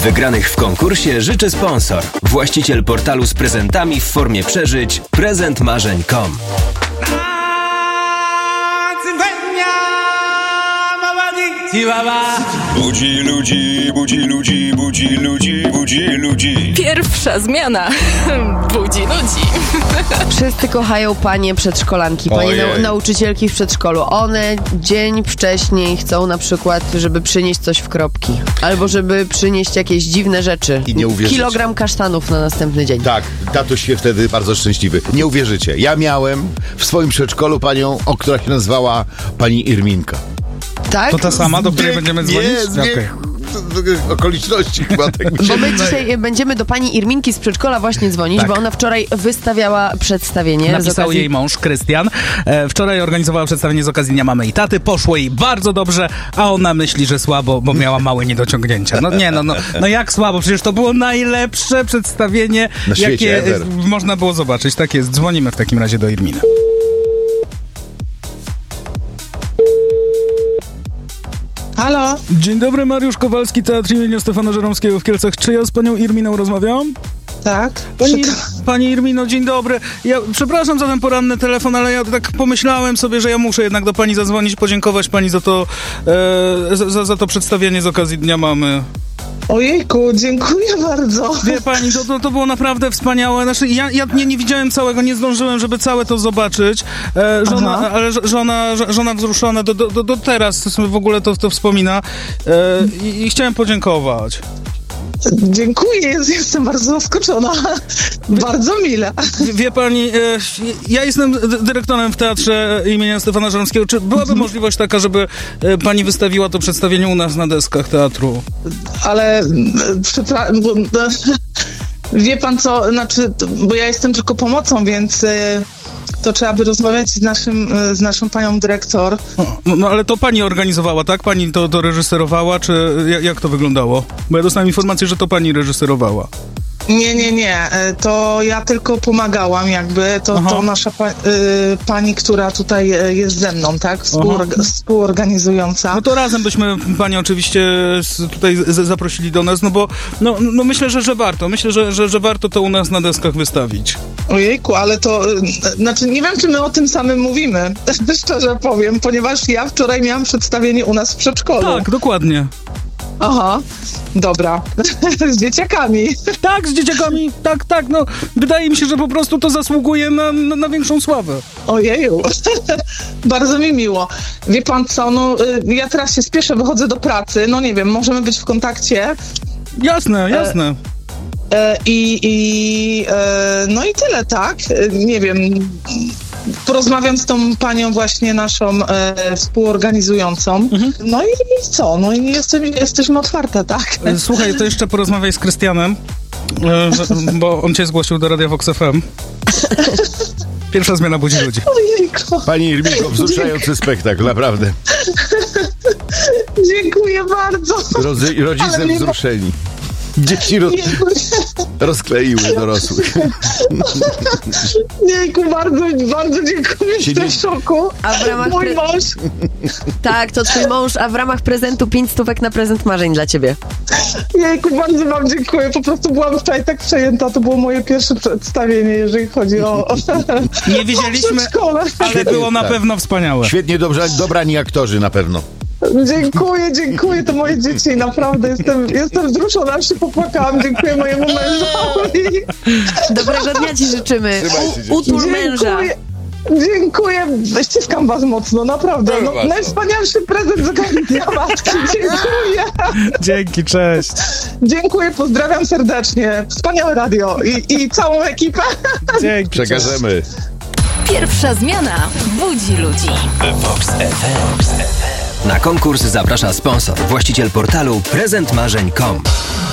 Wygranych w konkursie życzy sponsor. Właściciel portalu z prezentami w formie przeżyć prezentmarzeń.com. Budzi ludzi, budzi ludzi, budzi ludzi, budzi ludzi. Pierwsza zmiana budzi ludzi. Wszyscy kochają panie przedszkolanki, panie nauczycielki w przedszkolu. One dzień wcześniej chcą na przykład, żeby przynieść coś w kropki. Albo żeby przynieść jakieś dziwne rzeczy. I nie uwierzycie. Kilogram kasztanów na następny dzień. Tak, tatuś się wtedy bardzo szczęśliwy. Nie uwierzycie, ja miałem w swoim przedszkolu panią, która się nazywała pani Irminka. Tak? To ta sama, do której będziemy dzwonić? Okoliczności chyba tak mi się Bo my wydaje. dzisiaj będziemy do pani Irminki z przedszkola właśnie dzwonić, Tak. bo ona wczoraj wystawiała przedstawienie. Napisał jej mąż, Krystian. Wczoraj organizowała przedstawienie z okazji Dnia Mamy i Taty. Poszło jej bardzo dobrze, a ona myśli, że słabo, bo miała małe niedociągnięcia. No jak słabo? Przecież to było najlepsze przedstawienie, Na świecie, jakie ever. można było zobaczyć. Tak jest. Dzwonimy w takim razie do Irminy. Halo? Dzień dobry, Mariusz Kowalski, Teatr imienia Stefana Żeromskiego w Kielcach. Czy ja z panią Irminą rozmawiam? Tak? Pani Irmino, dzień dobry. Ja przepraszam za ten poranny telefon, ale ja tak pomyślałem sobie, że ja muszę jednak do pani zadzwonić, podziękować pani za to, za to przedstawienie z okazji Dnia Mamy. Ojejku, dziękuję bardzo. Wie pani, to było naprawdę wspaniałe. Znaczy, ja nie widziałem całego, nie zdążyłem, żeby całe to zobaczyć. Żona wzruszona do teraz w ogóle to wspomina. I chciałem podziękować. Dziękuję, jestem bardzo zaskoczona. Bardzo mile. Wie pani, ja jestem dyrektorem w Teatrze imienia Stefana Żeromskiego. Czy byłaby możliwość taka, żeby pani wystawiła to przedstawienie u nas na deskach teatru? Ale wie pan co, znaczy, bo ja jestem tylko pomocą, więc to trzeba by rozmawiać z naszą panią dyrektor. No ale to pani organizowała, tak? Pani to reżyserowała, czy jak to wyglądało? Bo ja dostałem informację, że to pani reżyserowała. Nie. To ja tylko pomagałam jakby. To nasza pani, która tutaj jest ze mną, tak? Współorganizująca. No to razem byśmy pani oczywiście tutaj zaprosili do nas, no bo myślę, że warto. Myślę, że warto to u nas na deskach wystawić. Ojejku, ale to... Znaczy nie wiem, czy my o tym samym mówimy, szczerze powiem, ponieważ ja wczoraj miałam przedstawienie u nas w przedszkolu. Tak, dokładnie. Aha, dobra. Z dzieciakami. Tak, z dzieciakami, tak, no. Wydaje mi się, że po prostu to zasługuje na większą sławę. Ojeju, bardzo mi miło. Wie pan co, ja teraz się spieszę, wychodzę do pracy, no nie wiem, możemy być w kontakcie. Jasne. No i tyle, tak? Nie wiem, porozmawiam z tą panią właśnie naszą współorganizującą. No i co? No i jesteśmy otwarte, tak? Słuchaj, to jeszcze porozmawiaj z Krystianem, bo on cię zgłosił do Radia Vox FM. Pierwsza zmiana budzi ludzi. Ojejku. Pani Irminko, wzruszający spektakl, naprawdę. Dziękuję bardzo. Rodzice wzruszeni. Dzieci rozkleiły dorosłych. Jejku, bardzo dziękuję, jestem w szoku. A w ramach mój mąż. Tak, to twój mąż, a w ramach prezentu 5 stówek na prezent marzeń dla ciebie. Jejku, bardzo wam dziękuję. Po prostu byłam wczoraj tak przejęta. To było moje pierwsze przedstawienie, jeżeli chodzi o nie wiedzieliśmy, ale było na pewno wspaniałe. Świetnie dobrani aktorzy na pewno. Dziękuję, to moje dzieci, naprawdę jestem wzruszona, aż się popłakałam, dziękuję mojemu mężowi. Dobrego dnia ci życzymy. Utul męża. Dziękuję, ściskam was mocno, naprawdę. Najwspanialszy prezent z okazji Dnia Matki, dziękuję. Dzięki, cześć. Dziękuję, pozdrawiam serdecznie, wspaniałe radio i całą ekipę. Dzięki. Przekażemy. Pierwsza zmiana budzi ludzi. Vox FM. Na konkurs zaprasza sponsor, właściciel portalu prezentmarzeń.com.